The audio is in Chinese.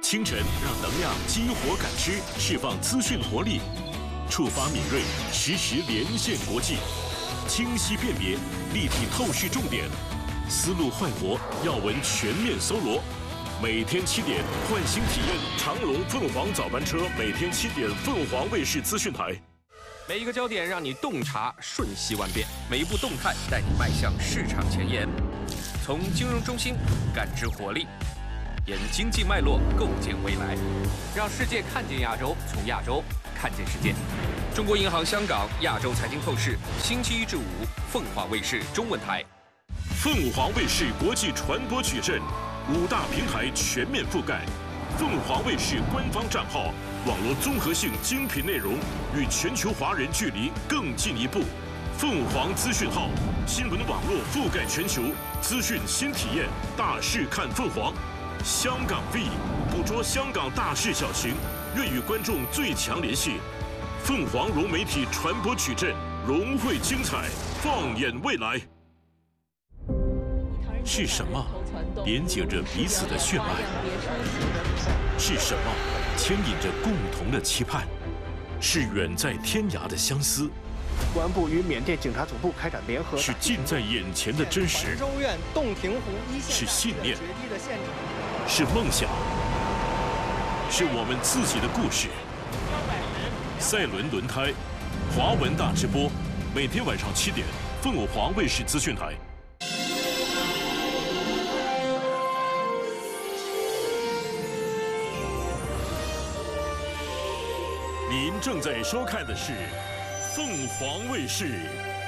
清晨让能量激活感知，释放资讯活力，触发敏锐，实时连线国际，清晰辨别，立体透视重点，思路焕活，要闻全面搜罗。每天7点，换新体验长荣凤凰早班车，每天7点，凤凰卫视资讯台。 每一个焦点让你洞察瞬息万变，每一步动态带你迈向市场前沿。从金融中心感知活力，沿经济脉络构建未来，让世界看见亚洲，从亚洲看见世界。中国银行香港亚洲财经透视，星期1至5，凤凰卫视中文台。 凤凰卫视国际传播矩阵，5大平台全面覆盖。凤凰卫视官方账号，网络综合性精品内容，与全球华人距离更进一步。凤凰资讯号，新闻网络覆盖全球，资讯新体验，大事看凤凰。香港 V 捕捉香港大事小情，愿与观众最强联系。凤凰融媒体传播矩阵，融汇精彩，放眼未来。是什么连接着彼此的血脉？是什么牵引着共同的期盼？是远在天涯的相思。 公安部与缅甸警察总部开展联合。 是近在眼前的真实。 州院洞庭湖一线。 是信念。是梦想。是我们自己的故事。赛伦轮胎，华文大直播，每天晚上7点，凤凰卫视资讯台。您正在收看的是凤凰卫视